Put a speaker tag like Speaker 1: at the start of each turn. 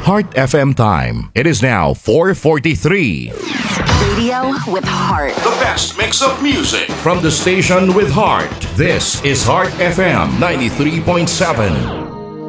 Speaker 1: Heart FM time. It is now 4:43.
Speaker 2: Radio with heart.
Speaker 1: The best mix of music from the station with heart. This is Heart FM 93.7.